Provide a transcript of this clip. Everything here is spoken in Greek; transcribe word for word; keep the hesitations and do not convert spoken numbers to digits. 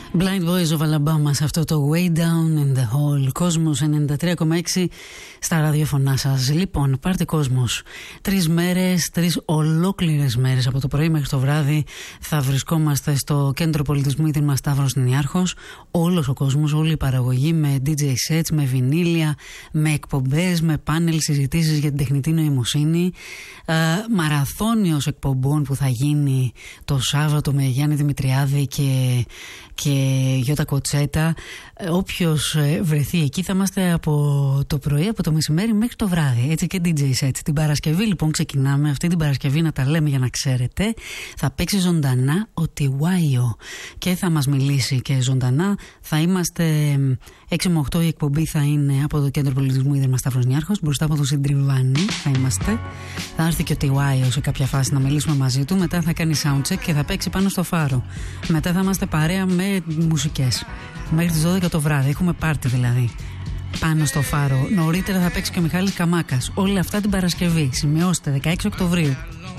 Blind Boys of Alabama σε αυτό το Way Down in the Hole. Κόσμος ενενήντα τρία κόμμα έξι στα ραδιοφωνά σας. Λοιπόν, πάρτε Κόσμος. Τρεις μέρες, τρεις ολόκληρες μέρες από το πρωί μέχρι το βράδυ θα βρισκόμαστε στο Κέντρο Πολιτισμού Ίδρυμα Σταύρος Νιάρχος. Όλος ο κόσμος, όλη η παραγωγή με ντι τζέι sets, με βινίλια, με εκπομπές, με πάνελ συζητήσεις για την τεχνητή νοημοσύνη. Ε, μαραθώνιος εκπομπών που θα γίνει το Σάββατο με Γιάννη Δημητριάδη και, και Γιώτα Κοτσέτα. Όποιος βρεθεί εκεί θα είμαστε από το πρωί, από το μεσημέρι μέχρι το βράδυ. Έτσι και ντι τζέι sets. Την Παρασκευή λοιπόν ξεκινάμε. Αυτή την Παρασκευή, να τα λέμε για να ξέρετε, θα παίξει ζωντανά ο Τιουάιο και θα μας μιλήσει και ζωντανά. Θα είμαστε έξι με οκτώ, η εκπομπή θα είναι από το Κέντρο Πολιτισμού Ίδρυμα Σταύρος Νιάρχος, μπροστά από το Συντριβάνι θα είμαστε. Θα έρθει και ο Τιουάιο σε κάποια φάση να μιλήσουμε μαζί του. Μετά θα κάνει soundcheck και θα παίξει πάνω στο φάρο. Μετά θα είμαστε παρέα με μουσικές μέχρι τις δώδεκα το βράδυ. Έχουμε πάρτι δηλαδή πάνω στο φάρο. Νωρίτερα θα παίξει και ο Μιχάλης Καμάκας. Όλα αυτά την Παρασκευή. Σημειώστε, δεκαέξι Οκτωβρίου.